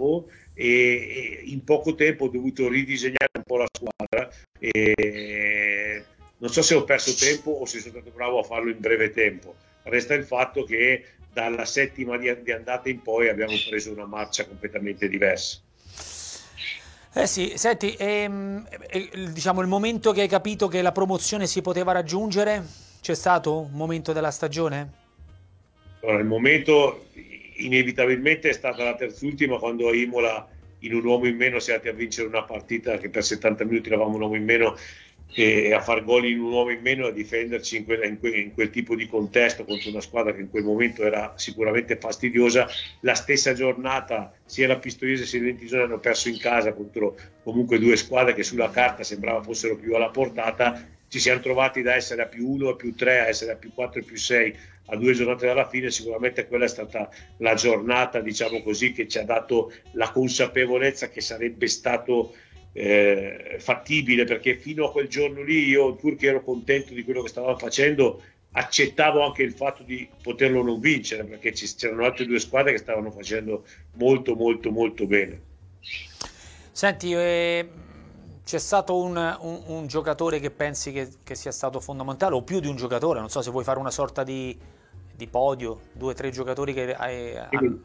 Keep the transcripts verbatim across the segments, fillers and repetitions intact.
bravo e, e in poco tempo ho dovuto ridisegnare un po' la squadra e non so se ho perso tempo o se sono stato bravo a farlo in breve tempo. Resta il fatto che dalla settima di, di andata in poi abbiamo preso una marcia completamente diversa. Eh sì, senti, ehm, eh, diciamo il momento che hai capito che la promozione si poteva raggiungere, c'è stato un momento della stagione? Allora, il momento inevitabilmente è stata la terzultima, quando a Imola in un uomo in meno siamo andati a vincere una partita che per settanta minuti eravamo un uomo in meno e a far gol in un uomo in meno e a difenderci in quel, in, quel, in quel tipo di contesto contro una squadra che in quel momento era sicuramente fastidiosa. La stessa giornata sia la Pistoiese sia il Ventisone hanno perso in casa contro comunque due squadre che sulla carta sembrava fossero più alla portata. Ci siamo trovati da essere a più uno, a più tre, a essere a più quattro e più sei a due giornate dalla fine. Sicuramente quella è stata la giornata, diciamo così, che ci ha dato la consapevolezza che sarebbe stato eh, fattibile, perché fino a quel giorno lì io, pur che ero contento di quello che stavamo facendo, accettavo anche il fatto di poterlo non vincere, perché c'erano altre due squadre che stavano facendo molto molto molto bene. Senti, eh, c'è stato un, un- un giocatore che pensi che, che sia stato fondamentale, o più di un giocatore, non so se vuoi fare una sorta di, di podio, due o tre giocatori che hai- hanno... Quindi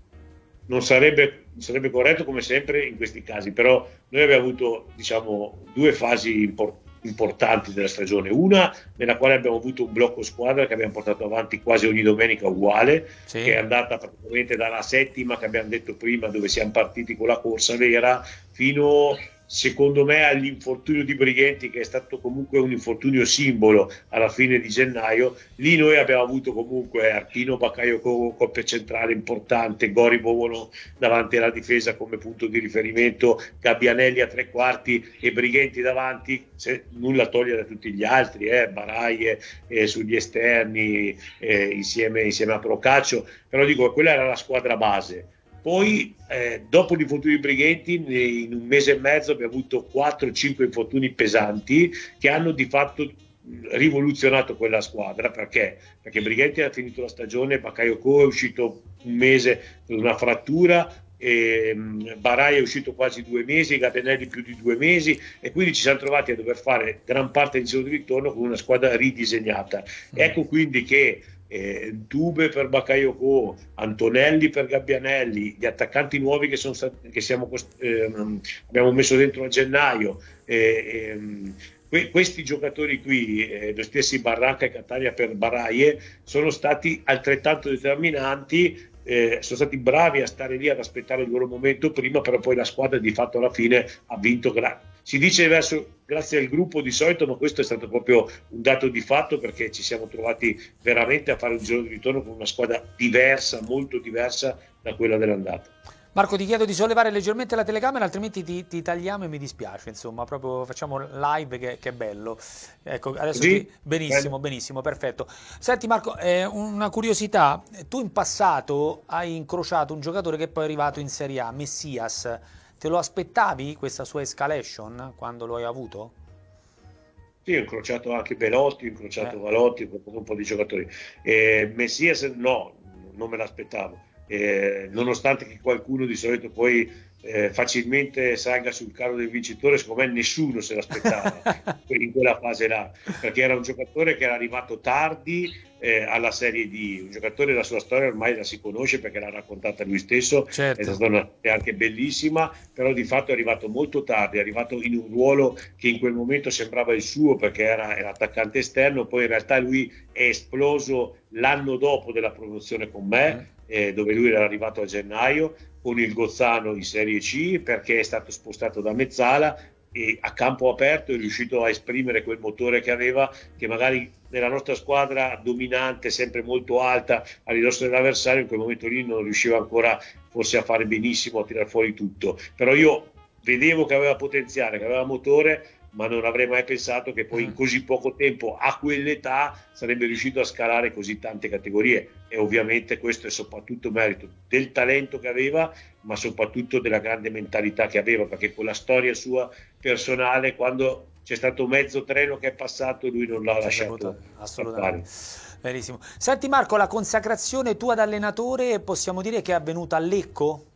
non sarebbe, sarebbe corretto come sempre in questi casi, però noi abbiamo avuto, diciamo, due fasi impor- importanti della stagione. Una nella quale abbiamo avuto un blocco squadra che abbiamo portato avanti quasi ogni domenica uguale, che Sì? è andata praticamente dalla settima che abbiamo detto prima, dove siamo partiti con la corsa vera, fino secondo me all'infortunio di Brighenti, che è stato comunque un infortunio simbolo alla fine di gennaio. Lì noi abbiamo avuto comunque Arpino Bakayoko, coppia centrale importante, Gori Bovolo davanti alla difesa come punto di riferimento, Gabbianelli a tre quarti e Brighenti davanti, se nulla toglie da tutti gli altri, eh, Baraie eh, sugli esterni eh, insieme, insieme a Procaccio, però dico quella era la squadra base. Poi, eh, dopo gli infortuni di Brighenti, in un mese e mezzo abbiamo avuto quattro cinque infortuni pesanti che hanno di fatto rivoluzionato quella squadra. Perché? Perché Brighenti ha finito la stagione, Bakayoko è uscito un mese per una frattura, e Barai è uscito quasi due mesi, Gabbianelli più di due mesi, e quindi ci siamo trovati a dover fare gran parte del giro di ritorno con una squadra ridisegnata. Mm. Ecco quindi che eh, Dube per Bakayoko, Antonelli per Gabbianelli, gli attaccanti nuovi che, sono stati, che siamo, ehm, abbiamo messo dentro a gennaio, eh, ehm, que questi giocatori qui, eh, lo stessi Barranca e Catania per Baraie, sono stati altrettanto determinanti. Eh, sono stati bravi a stare lì ad aspettare il loro momento prima, però poi la squadra di fatto alla fine ha vinto. Si dice verso, grazie al gruppo di solito, ma questo è stato proprio un dato di fatto, perché ci siamo trovati veramente a fare un giro di ritorno con una squadra diversa, molto diversa da quella dell'andata. Marco, ti chiedo di sollevare leggermente la telecamera, altrimenti ti, ti tagliamo e mi dispiace, insomma, proprio facciamo live che, che è bello. Ecco, adesso ti... Così? Benissimo, Bene. benissimo, perfetto. Senti Marco, eh, una curiosità, tu in passato hai incrociato un giocatore che poi è arrivato in Serie A, Messias. Te lo aspettavi questa sua escalation quando lo hai avuto? Sì, ho incrociato anche Belotti, ho Eh. incrociato Valotti, ho incrociato un po' di giocatori. Eh, Messias no, non me l'aspettavo. Eh, nonostante che qualcuno di solito poi eh, facilmente salga sul carro del vincitore, secondo me nessuno se l'aspettava in quella fase là, perché era un giocatore che era arrivato tardi eh, alla Serie D, un giocatore, la sua storia ormai la si conosce perché l'ha raccontata lui stesso, è Certo. stata una storia anche bellissima, però di fatto è arrivato molto tardi, è arrivato in un ruolo che in quel momento sembrava il suo, perché era, era attaccante esterno. Poi in realtà lui è esploso l'anno dopo della promozione con Mm. me, eh, dove lui era arrivato a gennaio con il Gozzano in Serie C, perché è stato spostato da Mezzala e a campo aperto è riuscito a esprimere quel motore che aveva, che magari nella nostra squadra dominante, sempre molto alta a ridosso dell'avversario, in quel momento lì non riusciva ancora forse a fare benissimo, a tirar fuori tutto. Però io vedevo che aveva potenziale, che aveva motore, ma non avrei mai pensato che poi in Mm. così poco tempo, a quell'età, sarebbe riuscito a scalare così tante categorie. E ovviamente questo è soprattutto merito del talento che aveva, ma soprattutto della grande mentalità che aveva, perché con la storia sua personale, quando c'è stato mezzo treno che è passato, lui non l'ha Ci è saputo, lasciato assolutamente. scappare. Benissimo. Senti Marco, la consacrazione tua da allenatore possiamo dire che è avvenuta a Lecco?